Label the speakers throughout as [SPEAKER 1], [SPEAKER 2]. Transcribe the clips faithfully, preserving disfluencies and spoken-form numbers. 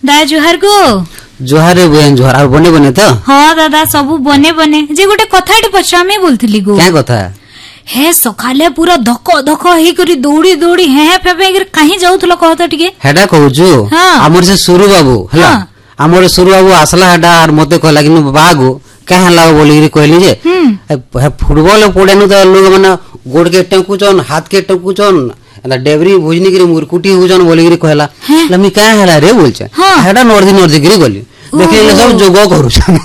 [SPEAKER 1] दा जुहार को
[SPEAKER 2] जुहार रे बहन जुहार और बने बने तो
[SPEAKER 1] हाँ दादा सब बने बने जे गोटे कथाटे पछामे बोलथली गो
[SPEAKER 2] क्या कथा
[SPEAKER 1] हे सकाले पूरा धक धक हे करी दौड़ी दौड़ी हे फेफे कर कहीं जाउथलो कहत टिके
[SPEAKER 2] हेडा कहूछु हमर से सुरु बाबू हला हमर सुरु बाबू आसला हेडा और मते कहला कि बागो कहाँ लाग बोली कहली जे फुटबॉल पड़ेनु तो लोग माने गोड़ के टंकुचन हाथ के टंकुचन डेबरी भुजनी करी मुरकुटी हुजन बोली करी कहला लमी का हला रे बोलछे हेडा नोरदी नोरदी करी गली देखले सब जोग करूछन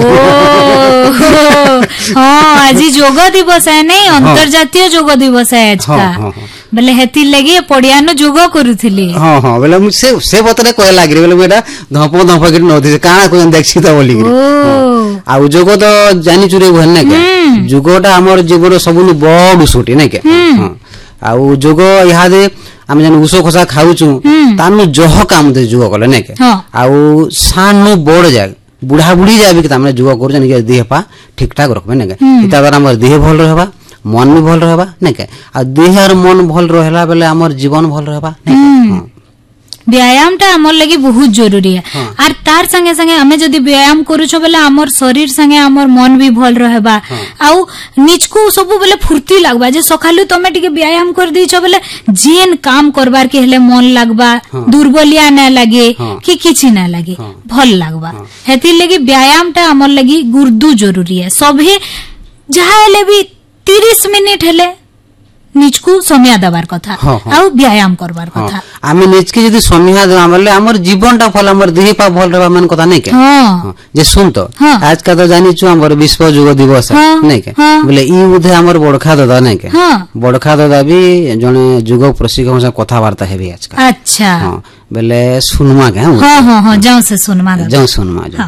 [SPEAKER 1] हां आज जोग दिवस है नहीं अंतर्राष्ट्रीय जोग दिवस है आज का बेले हेती लगी पड़ियानो जोग करूथली
[SPEAKER 2] हां हां बेले से से बतरे कह लागी बेले बेटा धप धप करी नदी काना कोन देखछि त बोली करी आ जोग तो जानि चुरे भन ने के जोगटा हमर जीवन सबनु बड़ सुटी नै के हां आ जोग इहादे आम जन उस खसा खाऊचु तानु जह काम दे जुग कले नै के आ सानु बड़ जाय बुढ़ा बुढ़ी जाबे के तामे जुग कर जन के देह पा ठीक ठाक रखबे नै के इता बार हमर देह भल रहबा मन भी भल रहबा नै के आ देह और मन भल रहला बेले हमर जीवन भल रहबा नै के
[SPEAKER 1] व्यायाम टा हमर लगी बहुत जरूरी है हाँ। और तार संगे संगे हमें जदी व्यायाम करूछो बेले हमर शरीर संगे हमर मन भी भल रहबा हाँ। आउ निचको सब बेले फुर्ती लागबा जे सखालु तमे टिके व्यायाम कर दीछो बेले जेन काम करबार के हेले मन लागबा हाँ। दुर्बलिया ना लागे हाँ। कि किछि ना लागे हाँ। भल लागबा हाँ। हेति लगी व्यायाम टा हमर लगी गुर्दु जरूरी है सभे जहा हेले भी तीस मिनिट हेले निजको समय दबार कथा आ व्यायाम करबार कथा
[SPEAKER 2] आमे निज के जदी समय देबा बोले हमर जीवनटा फल हमर देह पा भल रहबा मन कथा नै के हां जे सुन तो आज का तो जानि छु हमर विश्व योग दिवस नै के बोले ई उधे हमर बड़खा दादा नै के बड़खा दादा भी जने योग प्रशिक्षक से कथा वार्ता हेबे आज का
[SPEAKER 1] अच्छा
[SPEAKER 2] हां बोले सुनमा के
[SPEAKER 1] हां हां हां जाऊ से सुनमा
[SPEAKER 2] जाऊ सुनमा जा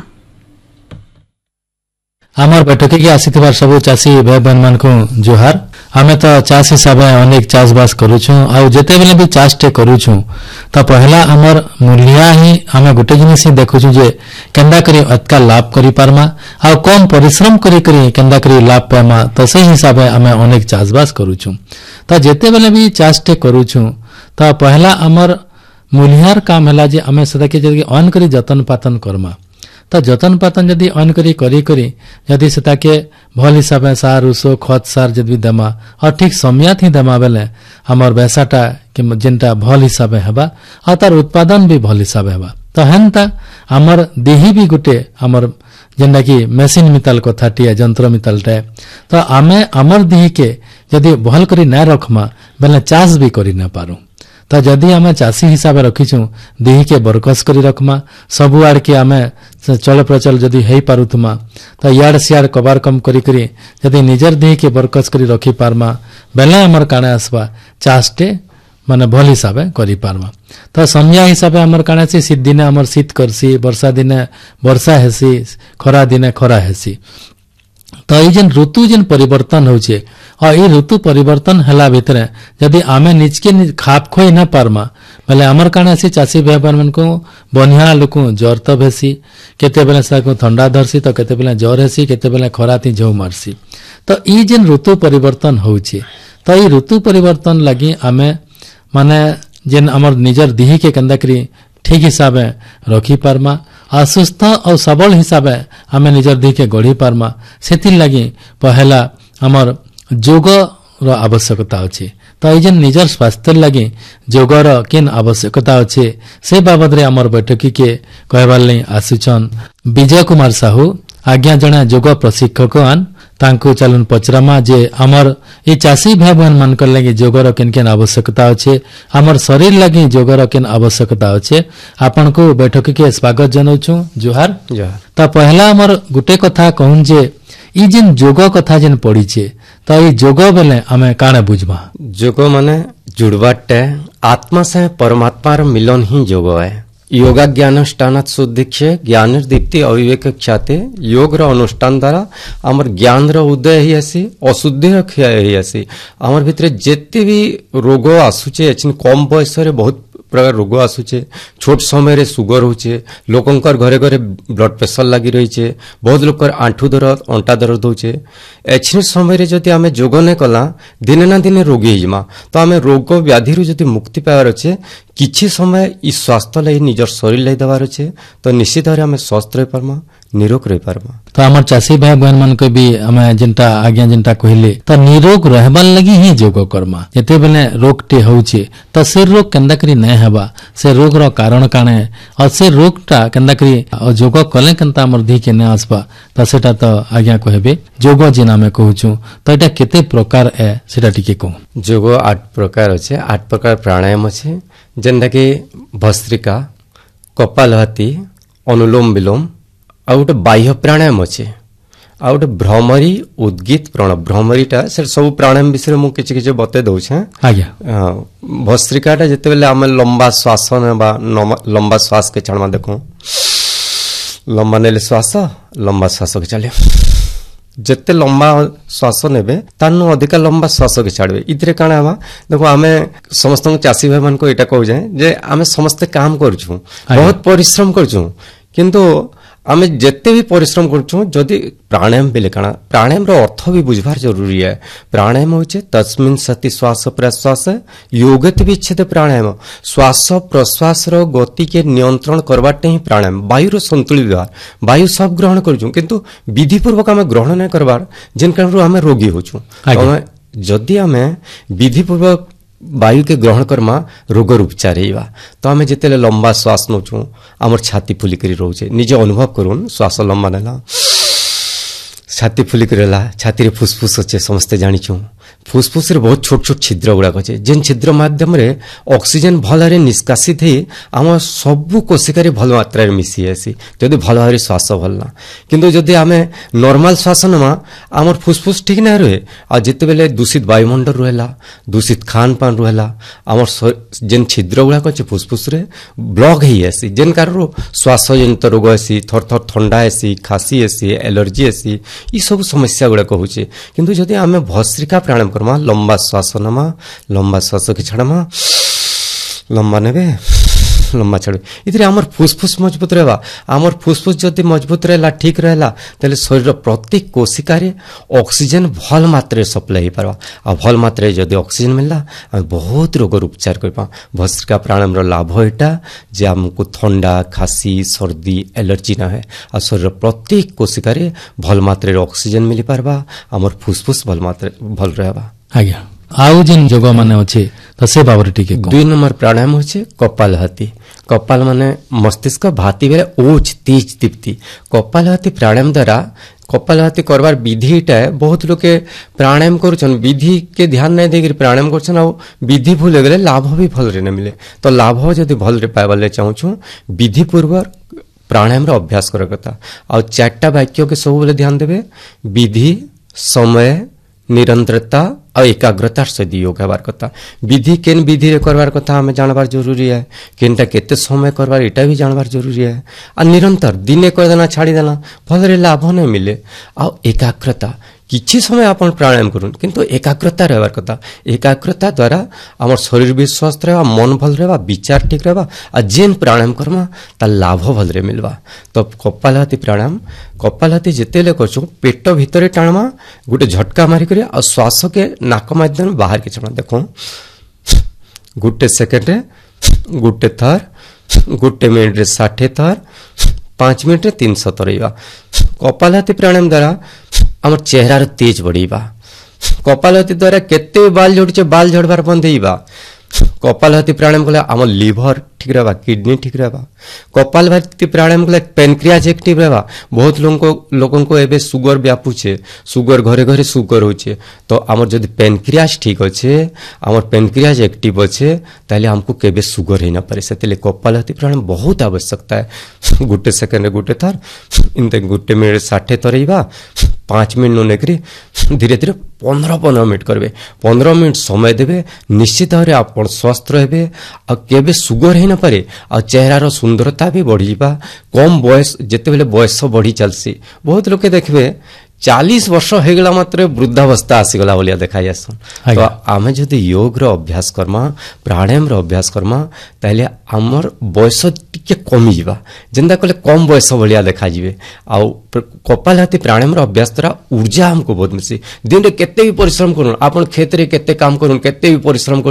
[SPEAKER 3] हमर बैठक के आसीथिबार सब चासी भाई बहन मन को जोहार हमें तो चाष हिसाब से अनेक चाष बास करूछु आ जते बेले भी चाषटे करूछु तो पहला हमर मूल्य ही हमें गोटे जिनिस देखुछु जे केंदा करी अतका लाभ करी पारमा आ कम परिश्रम करी करी केंदा करी लाभ पामा तो सही हिसाब से हमें अनेक चाष बास करूछु तो जते बेले भी चाषटे करूछु तो पहला हमर मूल्यर काम हैला जे हमें सदा के जदी अन करी जतन पातन करमा तो जतन पातन जदि अन करी करी करी जदि सेता के भल हिसाब से सार उस खत सार जदि देमा और ठीक समय थी देमा बेले हमर बेसाटा कि जेनटा भल हिसाब हेबा और तार उत्पादन भी भल हिसाब हेबा तो हेनता हमर देही भी गुटे हमर जेनटा कि मेसिन मिताल कथाटिया जंत्र मितालटा तो आमे हमर देही के जदि भल करी ना रखमा बेले चाष भी करी ना पारू तो जदि आमे चाषी हिसाब से रखीछु देही के बरकस करी रखमा सबु आड़ के आमे चल प्रचल जदि हेई पारुथमा तो याड सियाड कबार कम करी करी जदि निजर देही के बरकस करी रखी पारमा बेले हमर काणे आसबा चाषटे माने भल हिसाब से करी पारमा तो समय हिसाब से हमर काणे से शीत दिने हमर शीत करसी वर्षा दिने वर्षा हेसी खरा दिने खरा हेसी तो ये जेन ऋतु जेन परिवर्तन होचे और ये ऋतु परिवर्तन हला भितरे जदि आमे निज के निज खाप खोई न पारमा बेले हमर काणे से चासी भाई मन को बनिया लोक ज्वर तो भेसी केते बेले सा को ठंडा धरसी तो केते बेले ज्वर हेसी केते बेले खराती झौ मारसी तो ये जेन ऋतु परिवर्तन होचे तो ये ऋतु परिवर्तन लगी आमे माने जेन हमर निजर देही के केंदा करी ठीक हिसाब से रखी पारमा असुस्थ और सबल हिसाब से हमें निजर देह के गढ़ी पारमा सेति लगी पहला हमर जोग रो आवश्यकता अछि तो ये जेन निजर स्वास्थ्य लगी जोगर केन आवश्यकता अछि से बाबद रे हमर बैठकी के कहबार लई आसुचन विजय कुमार साहू आज्ञा जणा जोग प्रशिक्षक आन तांको चलन पचरामा जे हमर ये चासी भाई बहन मन कर लगे जोगर केन केन आवश्यकता अछि हमर शरीर लगी जोगर केन आवश्यकता अछि आपन को बैठक के स्वागत जनाउछु जोहार जोहार त पहला हमर गुटे कथा कहूं जे ई जेन जोग कथा जेन पड़ी छे त ई जोग बेले हमें काने बुझबा
[SPEAKER 4] जोग माने जुड़बाटे आत्मा से परमात्मा र मिलन ही जोग है योगा ज्ञानुष्ठान सुदीक्षे ज्ञान दीप्ति अविवेक ख्याते योग रो अनुष्ठान द्वारा आमर ज्ञान रो उदय ही आसी अशुद्धि रो क्षय ही आसी आमर भितरे जेते भी रोग आसुचे एचिन कम बयस रे बहुत प्रकार रोग आसुचे छोट समय सुगर होचे लोकंकर घरे घरे ब्लड प्रेशर लगी रही बहुत लोकर आंठू दर्द अंटा दर्द होचे एछिन समय जदि आमे जोग ने कला दिने ना दिने रोगी हिजमा तो आमे रोग व्याधि रु जदि मुक्ति पावर अच्छे किछि समय इ स्वास्थ्य लई निजर शरीर लई देवार अच्छे तो निश्चित भाव आमे स्वस्थ रही पारमा निरोग रही पारमा
[SPEAKER 3] तो आमर चासी भाई बहन मन को भी आमे जिनटा आज्ञा जिनटा कहले तो निरोग रहबार लगी ही जोग कर्मा जते बेले रोग टे होउचे तो से रोग केंदा करी नै हेबा से रोग रो कारण काने और से रोगटा केंदा करी जोग कले केंता हमर धी के नै आसबा तो सेटा तो आज्ञा कहबे जोग जिना में कहूछु तो एटा केते प्रकार है सेटा टिके को
[SPEAKER 4] जोग आठ प्रकार अच्छे आठ प्रकार प्राणायाम अच्छे जेंदा कि भस्त्रिका कपालभाति अनुलोम विलोम आ गोटे बाह्य प्राणायाम अच्छे आ गोटे भ्रमरी उद्गीत प्रणव भ्रमरीटा से सब प्राणायाम विषय मु किछि किछि बते दउछे
[SPEAKER 3] आज्ञा
[SPEAKER 4] भस्त्रिकाटा जते बेले आमे लंबा श्वास नेबा लंबा श्वास के छाड़मा देखो लंबा नेले श्वास लंबा श्वास के चले जिते लंबा श्वास नेबे तानु अधिक लंबा श्वास के छाड़बे इतरे काना हवा देखो आमे समस्त चासी भाई मान को एटा कहू जाए जे आमे समस्त काम करछु बहुत परिश्रम करछु किंतु आमे जेते भी परिश्रम करछु जदि प्राणायाम बेले काना प्राणायाम रो अर्थ भी बुझबार जरूरी है प्राणायाम होचे तस्मिन् सति श्वास प्रश्वास योगत विच्छेद प्राणायाम श्वास प्रश्वास रो गति के नियंत्रण करबाटे ही प्राणायाम वायु रो संतुलित व्यवहार वायु सब ग्रहण करछु किंतु विधि पूर्वक आमे ग्रहण नै करबार जिन कारण आमे रोगी होछु जदि आमे विधि पूर्वक वायु के ग्रहण करमा रोगर उपचार हेबा तो आमे जेतेले लंबा श्वास नोचू हमर छाती फुली करी रोचे निजे अनुभव करून श्वास लंबा नेला छाती फुली करला छाती रे फुसफुस अच्छे समस्ते जानिछु फुसफुस रे बहुत छोट छोट छिद्र गुड़ा अच्छे जेन छिद्र माध्यम रे ऑक्सीजन भलरे निष्कासित हे आम सबु कोशिका रे भल मात्रा रे मिसी आसी जदि भल भाव श्वास भलना किंतु जदि आमे नॉर्मल श्वास नमा आमर फुसफुस ठीक ना रहे आ जते बेले दूषित वायुमंडल रहला दूषित खान पान रहला आमर जेन छिद्र गुड़ा अच्छे फुसफुस रे ब्लॉक हे आसी जेन कारण श्वास जनित रोग आसी थर थर ठंडा आसी खासी आसी एलर्जी आसी ई सब समस्या गुड़ा होचे किंतु जदि आमे भस्त्रिका प्राणायाम करमा लंबा श्वास नमा लंबा श्वास के छाड़मा लंबा नेबे लंबा छाड़े इतरे हमर फुसफुस मजबूत रहबा हमर फुसफुस जदि मजबूत रहला ठीक रहला तले शरीर प्रत्येक कोशिका रे ऑक्सीजन भल मात्रा सप्लाई परबा आ भल मात्रा जदि ऑक्सीजन मिलला हम बहुत रोग उपचार करबा भस्त्रिका प्राणायाम रो लाभ एटा जे हमको ठंडा खासी सर्दी एलर्जी ना है आ शरीर प्रत्येक कोशिका रे भल मात्रा ऑक्सीजन मिली परबा हमर फुसफुस भल मात्रा भल रहबा
[SPEAKER 3] आज्ञा आउ जिन जोग माने अछि त से बाबर टिके
[SPEAKER 4] दुई नंबर प्राणायाम होचे कपालभाति कपाल माने मस्तिष्क भाती बेले ओज तेज दीप्ति कपालभाति प्राणायाम द्वारा कपालभाति करबार विधिटा बहुत लोग प्राणायाम करुछन विधि के ध्यान नहीं देकर प्राणायाम करछन आ विधि भूल गेले लाभ भी भल रे न मिले तो लाभ जदि भल रे पाइबाले चाहूछु विधि पूर्वक प्राणायाम रो अभ्यास कर कथा आ चारटा वाक्य के सब बेले ध्यान देबे विधि समय निरंतरता और एकाग्रतार सहित योग हेबार कथा विधि केन विधि रे करबार कथा हमें जानबार जरूरी है केनटा केते समय करबार एटा भी जानबार जरूरी है आ निरंतर दिने कर देना छाड़ी देना फलरे लाभ नहीं मिले आ एकाग्रता किछि समय आपण प्राणायाम करूँ किंतु एकाग्रता रहबार कथा एकाग्रता द्वारा हमर शरीर भी स्वस्थ रहबा मन भल रहबा विचार ठीक रहबा आ जेन प्राणायाम करमा ता लाभ भल रे मिलबा तो कपालभाति प्राणायाम कपालभाति जेतेले करछु पेट भितरे टाणमा गुटे झटका मारी करे आ श्वास के नाक माध्यम बाहर के छमा देखो गुटे सेकंड रे गुटे थर गुटे मिनिट रे साठ थर पांच मिनिट रे तीन सौ तरइबा कपालभाति प्राणायाम द्वारा हमर चेहरा तेज बढ़ीबा कपालभाति द्वारा केते बाल झड़चे बाल झड़बार बंद हेबा कपालभाति प्राणायाम कले हमर लिवर ठीक रहबा किडनी ठीक रहबा कपालभाति प्राणायाम कले पेनक्रियाज एक्टिव रहबा बहुत लोगों को लोगों को एबे सुगर व्यापुचे सुगर घरे घरे सुगर होचे तो हमर जदि पेनक्रियाज ठीक अच्छे हमर पेनक्रियाज एक्टिव अच्छे ताले हमको केबे सुगर हेना पारे सेतेले कपालभाति प्राणायाम बहुत आवश्यकता है गुटे सेकंड गुटे थर इनते गुटे मिनिट साठ तरइबा पांच मिनट नो नेकरी धीरे धीरे पंद्रह पंद्रह मिनट करबे पंद्रह मिनट समय देबे निश्चित भाव आप स्वस्थ रहबे आ केबे सुगर हे न पारे आ चेहरार सुंदरता भी बढ़ी बा कम बयस जेते बेले बयस बढ़ी चलसी बहुत लोके देखबे चालीस वर्ष हेगला मात्र वृद्धावस्था आसीगला बोलिया देखा जासन तो आमे जदि योग रो अभ्यास करमा प्राणायाम रो अभ्यास करमा ताले हमर बयस टिके कमी जिबा जेंदा कले कम बयस बोलिया देखा जिवे आ कपालभाति प्राणायाम रो अभ्यास द्वारा ऊर्जा हमको बहुत मिसी दिन रे केते भी परिश्रम करूँ आपण खेत रे केते काम करूँ केते भी परिश्रम